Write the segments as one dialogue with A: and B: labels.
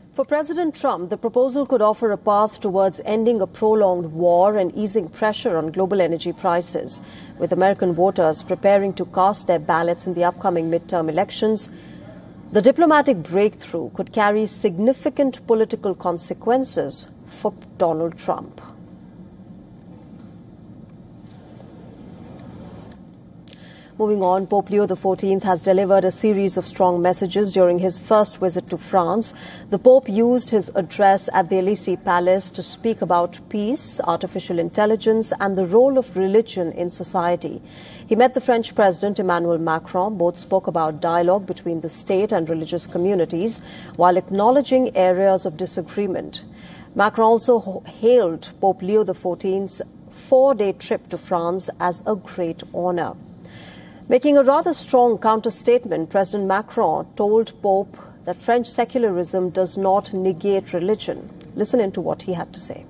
A: For President Trump, the proposal could offer a path towards ending a prolonged war and easing pressure on global energy prices. With American voters preparing to cast their ballots in the upcoming midterm elections, the diplomatic breakthrough could carry significant political consequences for Donald Trump. Moving on, Pope Leo XIV has delivered a series of strong messages during his first visit to France. The Pope used his address at the Élysée Palace to speak about peace, artificial intelligence, and the role of religion in society. He met the French President Emmanuel Macron. Both spoke about dialogue between the state and religious communities while acknowledging areas of disagreement. Macron also hailed Pope Leo XIV's four-day trip to France as a great honor. Making a rather strong counter-statement, President Macron told Pope that French secularism does not negate religion. Listen into what he had to say.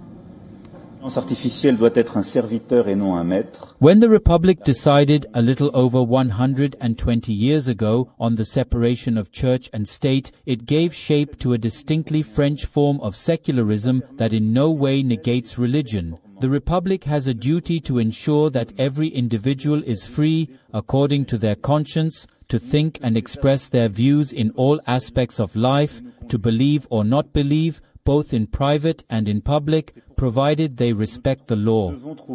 B: When the Republic decided a little over 120 years ago on the separation of church and state, it gave shape to a distinctly French form of secularism that in no way negates religion. The Republic has a duty to ensure that every individual is free, according to their conscience, to think and express their views in all aspects of life, to believe or not believe, both in private and in public, provided they respect the law.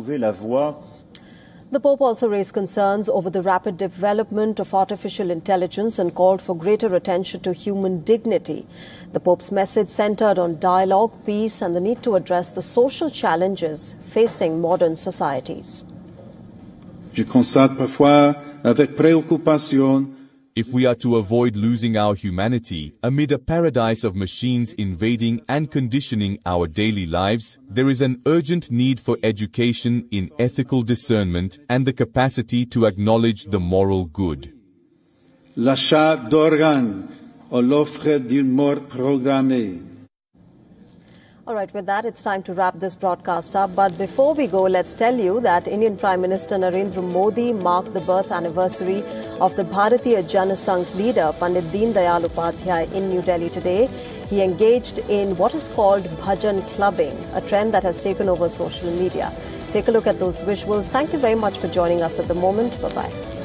A: The Pope also raised concerns over the rapid development of artificial intelligence and called for greater attention to human dignity. The Pope's message centered on dialogue, peace, and the need to address the social challenges facing modern societies.
C: Je constate parfois avec préoccupation.
D: If we are to avoid losing our humanity amid a paradise of machines invading and conditioning our daily lives, there is an urgent need for education in ethical discernment and the capacity to acknowledge the moral good.
C: L'achat d'organes ou l'offre d'une mort programmée.
A: All right, with that, it's time to wrap this broadcast up. But before we go, let's tell you that Indian Prime Minister Narendra Modi marked the birth anniversary of the Bharatiya Jana Sangh leader, Pandit Deen Dayal Upadhyay, in New Delhi today. He engaged in what is called bhajan clubbing, a trend that has taken over social media. Take a look at those visuals. Thank you very much for joining us at the moment. Bye-bye.